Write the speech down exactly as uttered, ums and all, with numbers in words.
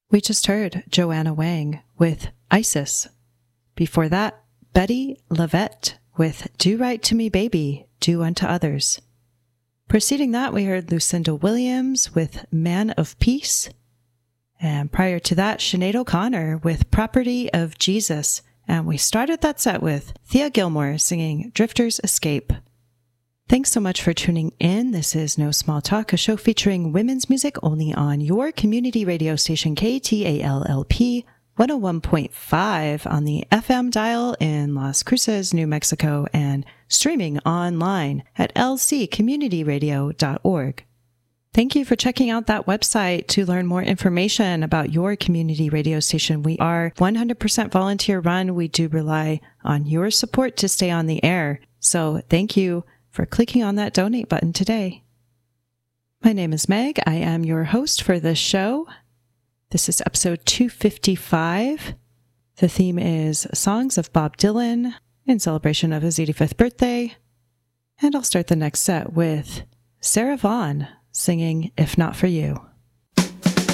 We just heard Joanna Wang with Isis. Before that, Betty Lavette with Do Right to Me Baby, Do Unto Others. Preceding that, we heard Lucinda Williams with Man of Peace. And prior to that, Sinead O'Connor with Property of Jesus. And we started that set with Thea Gilmore singing Drifter's Escape. Thanks so much for tuning in. This is No Small Talk, a show featuring women's music only on your community radio station K T A L L P one oh one point five on the F M dial in Las Cruces, New Mexico, and streaming online at l c community radio dot org. Thank you for checking out that website to learn more information about your community radio station. We are one hundred percent volunteer run. We do rely on your support to stay on the air. So thank you for clicking on that donate button today. My name is Meg. I am your host for this show. This is episode two fifty-five. The theme is Songs of Bob Dylan in celebration of his eighty-fifth birthday. And I'll start the next set with Sarah Vaughan singing If Not For You.